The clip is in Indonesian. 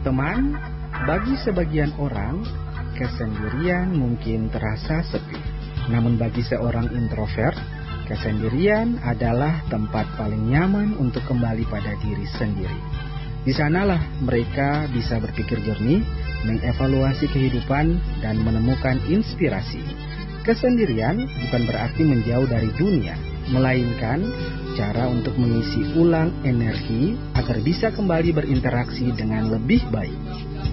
Teman, bagi sebagian orang, kesendirian mungkin terasa sepi. Namun bagi seorang introvert, kesendirian adalah tempat paling nyaman untuk kembali pada diri sendiri. Di sanalah mereka bisa berpikir jernih, mengevaluasi kehidupan, dan menemukan inspirasi. Kesendirian bukan berarti menjauh dari dunia, melainkan cara untuk mengisi ulang energi agar bisa kembali berinteraksi dengan lebih baik.